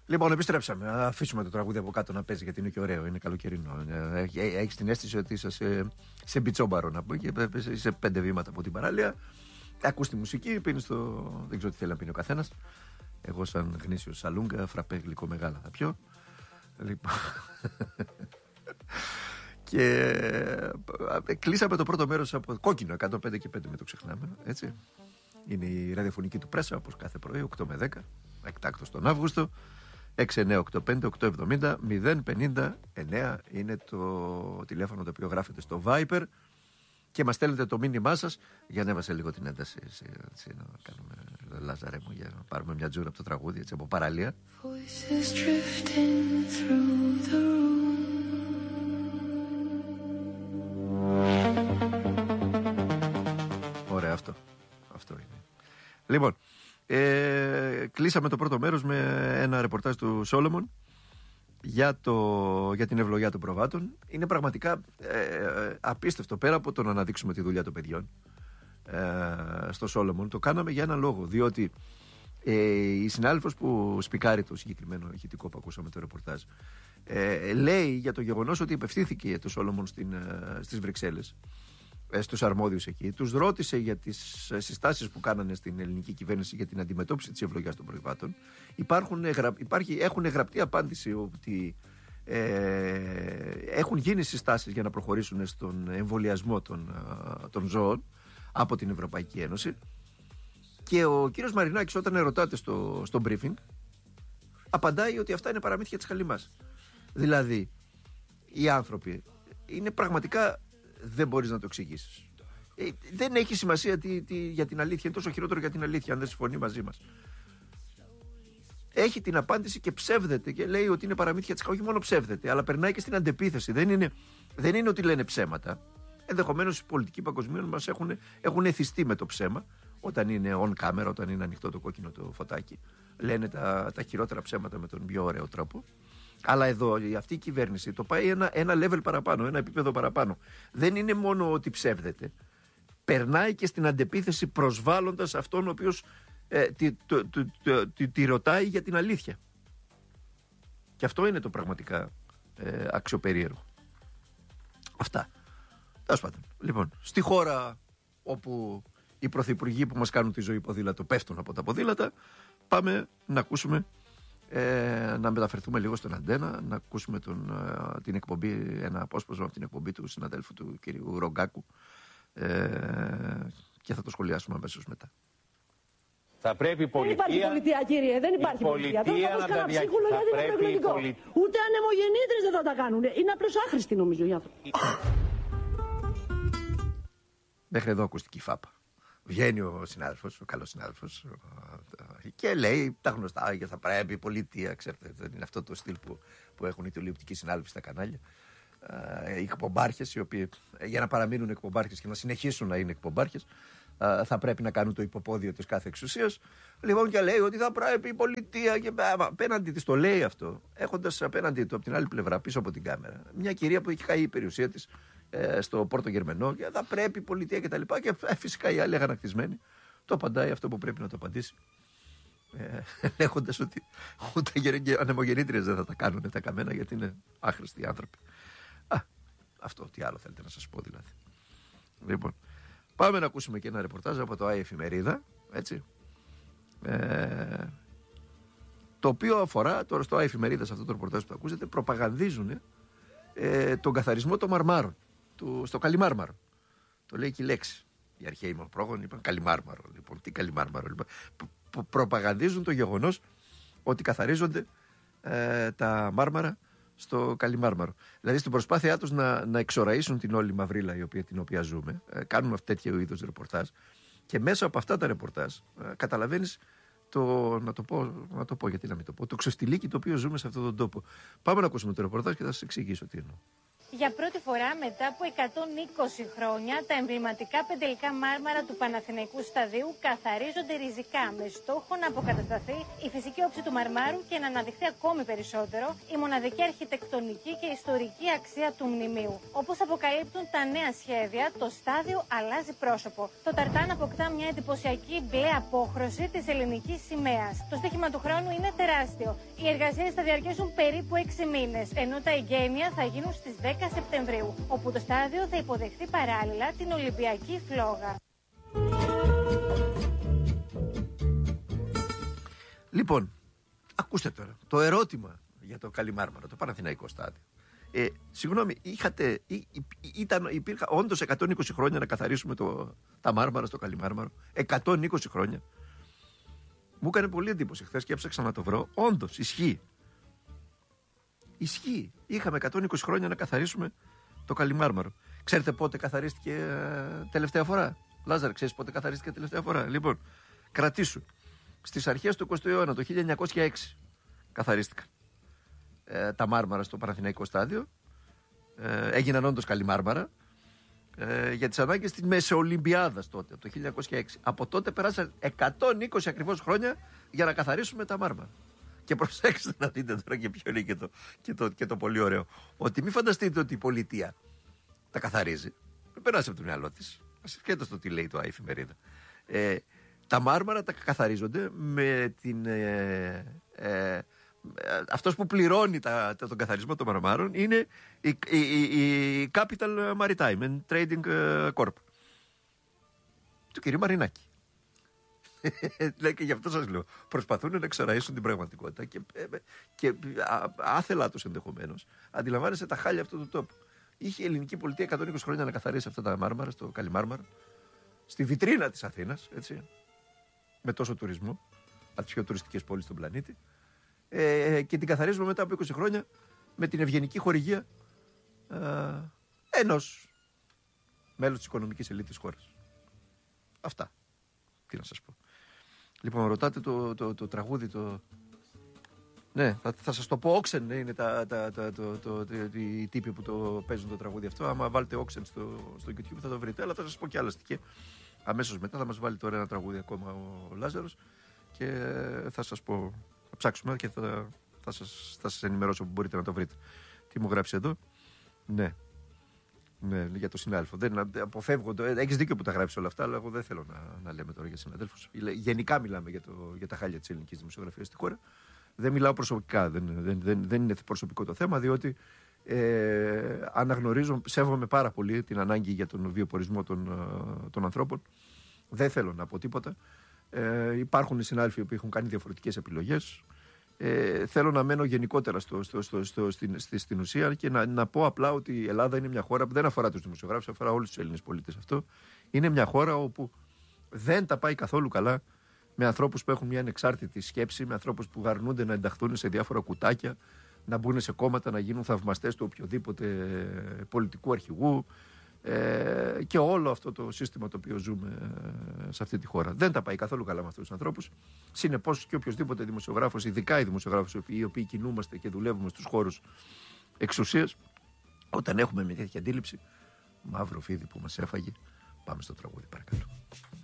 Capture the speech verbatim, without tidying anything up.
Λοιπόν, επιστρέψαμε. Αφήσουμε το τραγούδι από κάτω να παίζει γιατί είναι και ωραίο, είναι καλοκαιρινό. Έχει την αίσθηση ότι είσαι σε, σε μπιτσόμπαρο να πω και είσαι πέντε βήματα από την παράλια. Ακούς τη μουσική, πίνεις το. Δεν ξέρω τι θέλει να πίνει ο καθένας. Εγώ, σαν γνήσιο σαλούγκα, φραπέ γλυκό μεγάλα θα πιω. Λοιπόν. Και κλείσαμε το πρώτο μέρος από κόκκινο εκατόν πέντε και πέντε, μην το ξεχνάμε. Έτσι. Είναι η ραδιοφωνική του Πρέσα, όπως κάθε πρωί, οκτώ με δέκα. Εκτάκτος τον Αύγουστο. έξι εννιά οκτώ πέντε οκτώ εβδομήντα μηδέν πενήντα εννέα είναι το τηλέφωνο το οποίο γράφετε στο Viber και μας στέλνετε το μήνυμά σας για να έβασε λίγο την ένταση, έτσι, έτσι, να κάνουμε Λάζαρε μου, για να πάρουμε μια τζούρα από το τραγούδι, έτσι, από παραλία. Ωραία, αυτό αυτό είναι. Λοιπόν, Ε, κλείσαμε το πρώτο μέρος με ένα ρεπορτάζ του Σόλομον για, το, για την ευλογία των προβάτων. Είναι πραγματικά ε, απίστευτο, πέρα από το να αναδείξουμε τη δουλειά των παιδιών ε, στο Σόλομον. Το κάναμε για ένα λόγο, διότι ε, η συνάδελφος που σπικάρει το συγκεκριμένο ηχητικό που ακούσαμε το ρεπορτάζ ε, λέει για το γεγονός ότι επευθύνθηκε το Σόλομον στην, ε, στις Βρυξέλλες, στους αρμόδιους εκεί, τους ρώτησε για τις συστάσεις που κάνανε στην ελληνική κυβέρνηση για την αντιμετώπιση της ευλογιάς των προβάτων. Υπάρχουν, υπάρχει, έχουν γραπτή απάντηση ότι ε, έχουν γίνει συστάσεις για να προχωρήσουν στον εμβολιασμό των, των ζώων από την Ευρωπαϊκή Ένωση. Και ο κύριος Μαρινάκης, όταν ερωτάται στο, στο briefing, απαντάει ότι αυτά είναι παραμύθια της χαλιμάς. Δηλαδή, οι άνθρωποι είναι πραγματικά. Δεν μπορείς να το εξηγήσεις. Ε, δεν έχει σημασία τι, τι, για την αλήθεια. Είναι τόσο χειρότερο για την αλήθεια, αν δεν συμφωνεί μαζί μας. Έχει την απάντηση και ψεύδεται και λέει ότι είναι παραμύθια της. Όχι μόνο ψεύδεται, αλλά περνάει και στην αντεπίθεση. Δεν είναι, δεν είναι ότι λένε ψέματα. Ενδεχομένως οι πολιτικοί παγκοσμίων μας έχουν, έχουν εθιστεί με το ψέμα, όταν είναι on camera, όταν είναι ανοιχτό το κόκκινο το φωτάκι. Λένε τα, τα χειρότερα ψέματα με τον πιο ωραίο τρόπο. Αλλά εδώ αυτή η κυβέρνηση το πάει ένα, ένα level παραπάνω, ένα επίπεδο παραπάνω. Δεν είναι μόνο ότι ψεύδεται. Περνάει και στην αντεπίθεση προσβάλλοντας αυτόν ο οποίος ε, τη, το, το, το, το, τη ρωτάει για την αλήθεια. Και αυτό είναι το πραγματικά ε, αξιοπερίεργο. Αυτά. Τέλος πάντων. Λοιπόν, στη χώρα όπου οι πρωθυπουργοί που μας κάνουν τη ζωή ποδήλατο πέφτουν από τα ποδήλατα, πάμε να ακούσουμε. Ε, να μεταφερθούμε λίγο στον Αντένα, να ακούσουμε τον, ε, την εκπομπή, ένα απόσπασμα από την εκπομπή του συναδέλφου του κυρίου Ρογκάκου ε, και θα το σχολιάσουμε αμέσως μετά. Θα πρέπει η πολιτεία... Δεν υπάρχει πολιτεία, κύριε, δεν υπάρχει πολιτεία. πολιτεία. Δεν θα κανένα ψίχουλο γιατί είναι προεκλογικό. Πολι... Ούτε ανεμογεννήτρες δεν θα τα κάνουν. Είναι απλώς άχρηστοι, νομίζω, οι άνθρωποι. Μέχρι εδώ ακουστική φάπα. Βγαίνει ο συνάδελφος, ο καλός συνάδελφος, και λέει τα γνωστά για θα πρέπει η πολιτεία. Ξέρετε, δεν είναι αυτό το στυλ που, που έχουν οι τηλεοπτικοί συνάδελφοι στα κανάλια. Οι εκπομπάρχες, οι οποίοι για να παραμείνουν εκπομπάρχες και να συνεχίσουν να είναι εκπομπάρχες, θα πρέπει να κάνουν το υποπόδιο της κάθε εξουσίας. Λοιπόν, και λέει ότι θα πρέπει η πολιτεία. Και απέναντι της το λέει αυτό, έχοντας απέναντι του από την άλλη πλευρά, πίσω από την κάμερα, μια κυρία που έχει χαεί η περιουσία της στο Πόρτο Γερμενό και θα πρέπει η πολιτεία κτλ. Και, και ε, φυσικά οι άλλοι αγανακτισμένοι το απαντάει αυτό που πρέπει να το απαντήσει. Ε, λέγοντας ότι ούτε ανεμογεννήτριες δεν θα τα κάνουν τα καμένα γιατί είναι άχρηστοι άνθρωποι. Α, αυτό τι άλλο θέλετε να σας πω δηλαδή. Λοιπόν, πάμε να ακούσουμε και ένα ρεπορτάζ από το Άι Εφημερίδα, έτσι. Ε, το οποίο αφορά τώρα στο Άι Εφημερίδα, σε αυτό το ρεπορτάζ που το ακούσετε, προπαγανδίζουν ε, τον καθαρισμό των μαρμάρων του, στο Καλιμάρμαρο. Το λέει και η λέξη. Οι αρχαίοι μορπρόγονοι είπαν Καλιμάρμαρο. Λοιπόν, τι Καλιμάρμαρο, λοιπόν. Προ, προπαγανδίζουν το γεγονός ότι καθαρίζονται ε, τα μάρμαρα στο Καλιμάρμαρο. Δηλαδή στην προσπάθειά τους να, να εξοραίσουν την όλη μαυρίλα η οποία, την οποία ζούμε, ε, κάνουν τέτοιο είδους ρεπορτάζ και μέσα από αυτά τα ρεπορτάζ ε, καταλαβαίνεις το, να, το πω, να το πω γιατί να μην το πω, το ξεφτιλίκι το οποίο ζούμε σε αυτόν τον τόπο. Πάμε να ακούσουμε το ρεπορτάζ και θα σας εξηγήσω τι εννοώ. Για πρώτη φορά μετά από εκατόν είκοσι χρόνια, τα εμβληματικά πεντελικά μάρμαρα του Παναθηναϊκού Σταδίου καθαρίζονται ριζικά με στόχο να αποκατασταθεί η φυσική όψη του μαρμάρου και να αναδειχθεί ακόμη περισσότερο η μοναδική αρχιτεκτονική και ιστορική αξία του μνημείου. Όπως αποκαλύπτουν τα νέα σχέδια, το στάδιο αλλάζει πρόσωπο. Το ταρτάν αποκτά μια εντυπωσιακή μπλε απόχρωση της ελληνικής σημαίας. Το στοίχημα του χρόνου είναι τεράστιο. Οι εργασίες θα διαρκέσουν περίπου έξι μήνες, ενώ τα εγγένεια θα γίνουν στις δέκα Σεπτεμβρίου, όπου το στάδιο θα υποδεχθεί παράλληλα την Ολυμπιακή φλόγα. Λοιπόν, ακούστε τώρα, το ερώτημα για το Καλιμάρμαρο, το Παναθηναϊκό στάδιο. Ε, συγγνώμη, είχατε, ή, ή, ήταν, υπήρχαν όντως εκατόν είκοσι χρόνια να καθαρίσουμε το, τα μάρμαρα στο Καλιμάρμαρο. εκατόν είκοσι χρόνια. Μου έκανε πολύ εντύπωση χθες και έψαξα να το βρω. Όντως, ισχύει. Ισχύει. Είχαμε εκατόν είκοσι χρόνια να καθαρίσουμε το Καλιμάρμαρο. Ξέρετε πότε καθαρίστηκε ε, τελευταία φορά? Λάζαρ, ξέρεις πότε καθαρίστηκε τελευταία φορά? Λοιπόν, κρατήσου. Στις αρχές του εικοστού αιώνα, το χίλια εννιακόσια έξι, καθαρίστηκαν ε, τα μάρμαρα στο Παναθηναϊκό στάδιο. Ε, έγιναν όντως Καλιμάρμαρα ε, για τις ανάγκες της Μεσοολυμπιάδας τότε, το χίλια εννιακόσια έξι. Από τότε περάσαν εκατόν είκοσι ακριβώς χρόνια για να καθαρίσουμε τα μάρμαρα. Και προσέξτε να δείτε τώρα και ποιο είναι και το, και το, και το πολύ ωραίο. Ότι μην φανταστείτε ότι η πολιτεία τα καθαρίζει. Δεν περάσει από το μυαλό τη. Ασχέτως το τι λέει το εφημερίδα. Ε, τα μάρμαρα τα καθαρίζονται με την. Ε, ε, αυτός που πληρώνει τα, τα, τον καθαρισμό των μαρμάρων είναι η, η, η, η Capital Maritime and Trading Corp του κ. Μαρινάκη. Λέει και γι' αυτό σας λέω. Προσπαθούν να εξοραίσουν την πραγματικότητα και, και άθελά τους ενδεχομένως. Αντιλαμβάνεσαι τα χάλια αυτού του τόπου. Είχε η ελληνική πολιτεία εκατόν είκοσι χρόνια να καθαρίσει αυτά τα μάρμαρα στο Καλιμάρμαρο, στη βιτρίνα της Αθήνας, έτσι, με τόσο τουρισμό, από τις πιο τουριστικές πόλεις στον πλανήτη. Ε, και την καθαρίζουμε μετά από είκοσι χρόνια με την ευγενική χορηγία ε, ενός μέλους της οικονομικής ελίτ της χώρας. Αυτά. Τι να σας πω. Λοιπόν, ρωτάτε το, το, το τραγούδι, το... Ναι, θα, θα σας το πω, Oxen ναι, είναι τα, τα, τα, το, το, το, οι τύποι που το παίζουν το τραγούδι αυτό. Άμα βάλετε Oxen στο, στο YouTube θα το βρείτε, αλλά θα σας πω και άλλα στοιχεία. Αμέσως μετά θα μας βάλει τώρα ένα τραγούδι ακόμα ο Λάζαρος και θα σας πω, θα ψάξουμε και θα, θα, σας, θα σας ενημερώσω που μπορείτε να το βρείτε. Τι μου γράψει εδώ? Ναι. Ναι, για το συνάδελφο. Δεν αποφεύγω το. Έχεις δίκιο που τα γράψει όλα αυτά, αλλά εγώ δεν θέλω να, να λέμε τώρα για συναδέλφους. Γενικά μιλάμε για, το, για τα χάλια της ελληνικής δημοσιογραφίας στη χώρα. Δεν μιλάω προσωπικά. Δεν, δεν, δεν, δεν είναι προσωπικό το θέμα, διότι ε, αναγνωρίζω, σέβομαι πάρα πολύ την ανάγκη για τον βιοπορισμό των, των ανθρώπων. Δεν θέλω να πω τίποτα. Ε, υπάρχουν συνάδελφοι που έχουν κάνει διαφορετικές επιλογές. Ε, θέλω να μένω γενικότερα στο, στο, στο, στο, στην, στη, στην ουσία και να, να πω απλά ότι η Ελλάδα είναι μια χώρα που δεν αφορά τους δημοσιογράφους, αφορά όλους τους Έλληνες πολίτες αυτό. Είναι μια χώρα όπου δεν τα πάει καθόλου καλά με ανθρώπους που έχουν μια ανεξάρτητη σκέψη, με ανθρώπους που γαρνούνται να ενταχθούν σε διάφορα κουτάκια, να μπουν σε κόμματα, να γίνουν θαυμαστές του οποιοδήποτε πολιτικού αρχηγού. Ε, και όλο αυτό το σύστημα το οποίο ζούμε ε, σε αυτή τη χώρα. Δεν τα πάει καθόλου καλά με αυτούς τους ανθρώπους. Συνεπώς και οποιοδήποτε δημοσιογράφος, ειδικά οι δημοσιογράφοι οι οποίοι κινούμαστε και δουλεύουμε στους χώρους εξουσίας, όταν έχουμε μια τέτοια αντίληψη, μαύρο φίδι που μας έφαγε, πάμε στο τραγούδι παρακαλώ.